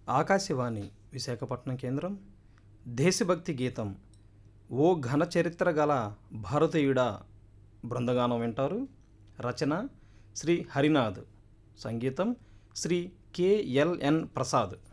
ఆకాశవాణి విశాఖపట్నం కేంద్రం దేశభక్తి గీతం ఓ ఘన చరిత్ర గల భారతీయుడా బృందగానం వింటారు. రచన శ్రీ హరినాథ్, సంగీతం శ్రీ కెఎల్ఎన్ ప్రసాద్.